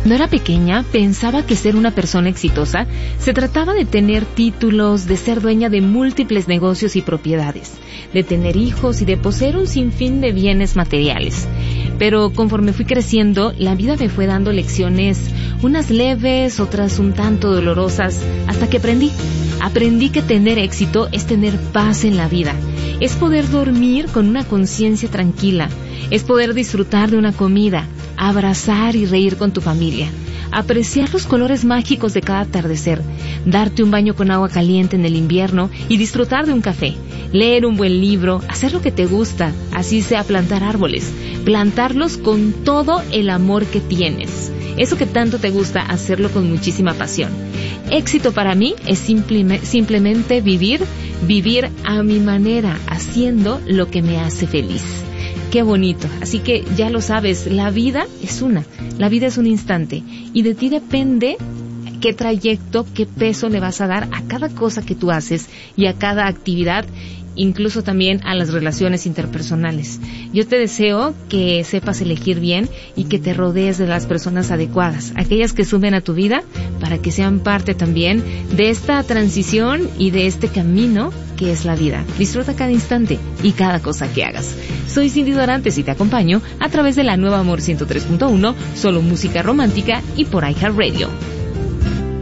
Cuando era pequeña, pensaba que ser una persona exitosa se trataba de tener títulos, de ser dueña de múltiples negocios y propiedades, de tener hijos y de poseer un sinfín de bienes materiales. Pero conforme fui creciendo, la vida me fue dando lecciones, unas leves, otras un tanto dolorosas, hasta que aprendí que tener éxito es tener paz en la vida, es poder dormir con una conciencia tranquila, es poder disfrutar de una comida, abrazar y reír con tu familia, apreciar los colores mágicos de cada atardecer, darte un baño con agua caliente en el invierno y disfrutar de un café, leer un buen libro, hacer lo que te gusta, así sea plantar árboles, plantarlos con todo el amor que tienes. Eso que tanto te gusta, hacerlo con muchísima pasión. Éxito para mí es simplemente vivir a mi manera, haciendo lo que me hace feliz. Qué bonito. Así que ya lo sabes, la vida es un instante y de ti depende qué trayecto, qué peso le vas a dar a cada cosa que tú haces y a cada actividad, incluso también a las relaciones interpersonales. Yo te deseo que sepas elegir bien y que te rodees de las personas adecuadas, aquellas que sumen a tu vida para que sean parte también de esta transición y de este camino que es la vida. Disfruta cada instante y cada cosa que hagas. Soy Cindy Dorantes y te acompaño a través de la Nueva Amor 103.1, solo música romántica y por iHeartRadio.